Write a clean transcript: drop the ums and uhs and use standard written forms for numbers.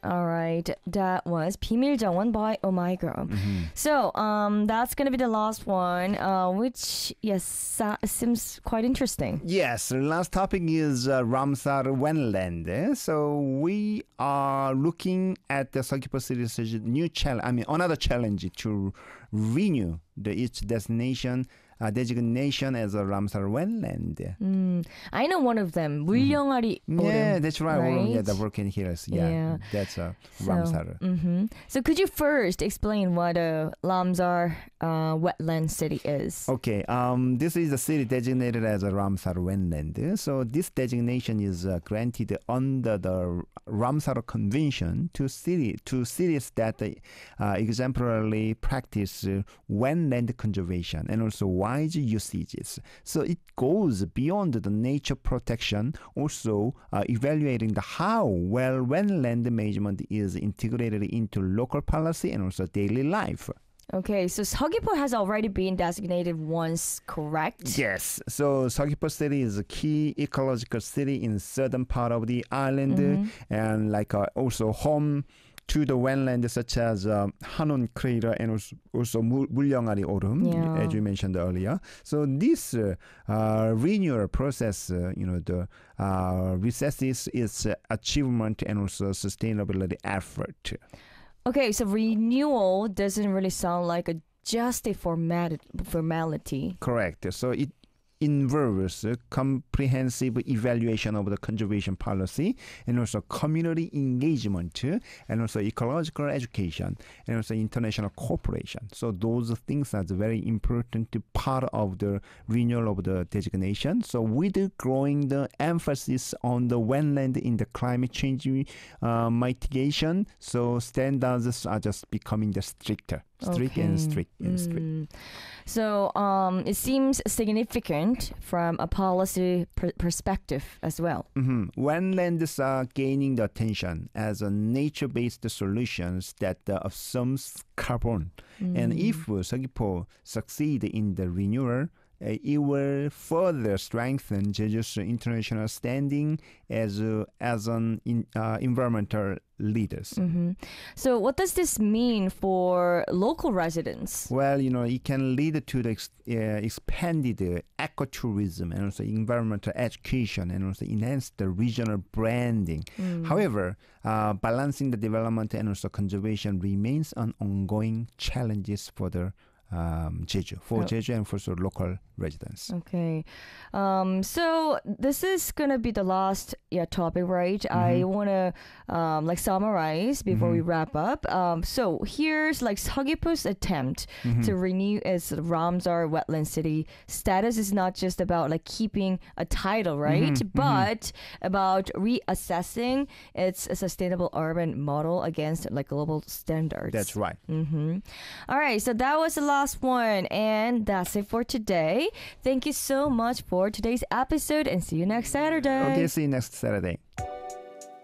All right, that was 비밀 정원 by Oh My Girl. So, that's gonna be the last one, which seems quite interesting. Yes, the last topic is Ramsar wetland. So we are looking at the Seogwipo City's new challenge. Another challenge to renew each destination designation as a Ramsar wetland. I know one of them, 물령아리 오름. Yeah, that's right. Right? Yeah, the Volcanic Hills. Yeah. That's Ramsar. So could you first explain what a Ramsar wetland city is? Okay, this is a city designated as a Ramsar wetland. So this designation is granted under the Ramsar Convention to cities that exemplarily practice wetland conservation and also wise usages. So it goes beyond the nature protection, also evaluating how well wetland management is integrated into local policy and also daily life. Okay, so Seogwipo has already been designated once, correct? Yes. So Seogwipo City is a key ecological city in southern part of the island, and also home to the wetlands such as Hanwon Crater and also 물령아리 오름, as you mentioned earlier. So this renewal process, the recesses its achievement and also sustainability effort. Okay, so renewal doesn't really sound like just a formality. Correct. So it involves comprehensive evaluation of the conservation policy and also community engagement and also ecological education and also international cooperation. So those things are very important part of the renewal of the designation. So with growing the emphasis on the wetland in the climate change mitigation, so standards are just becoming stricter. Strict. So it seems significant from a policy perspective as well. Wetlands are gaining the attention as a nature-based solutions that absorbs carbon. And if Seogwipo succeed in the renewal, it will further strengthen Jeju's international standing as an environmental leaders. So what does this mean for local residents? Well, it can lead to the expanded ecotourism and also environmental education and also enhance the regional branding. However, balancing the development and also conservation remains an ongoing challenges for the Jeju and for local residents. Okay, so this is gonna be the last topic, right? I want to summarize before we wrap up. So here's Seogwipo's attempt to renew its Ramsar wetland city status is not just about keeping a title, right? But about reassessing its sustainable urban model against global standards. That's right. All right, so that was the last one, and that's it for today. Thank you so much for today's episode, and see you next Saturday. Okay, see you next Saturday.